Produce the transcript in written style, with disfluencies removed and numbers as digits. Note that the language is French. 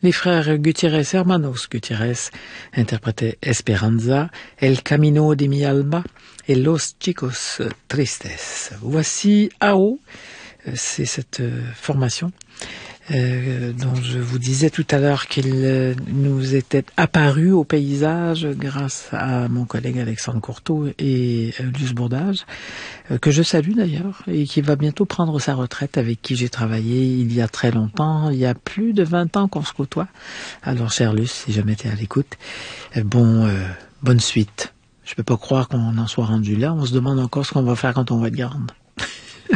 Les frères Gutiérrez Hermanos Gutiérrez interprétaient Esperanza, El Camino de mi alma et Los Chicos Tristes. Voici AO, c'est cette formation dont je vous disais tout à l'heure qu'il nous était apparu au paysage grâce à mon collègue Alexandre Courteau et Luce Bourdage, que je salue d'ailleurs, et qui va bientôt prendre sa retraite, avec qui j'ai travaillé il y a très longtemps, il y a plus de 20 ans qu'on se côtoie. Alors, cher Luce, si jamais tu es à l'écoute, bonne suite. Je peux pas croire qu'on en soit rendu là, on se demande encore ce qu'on va faire quand on va être grande.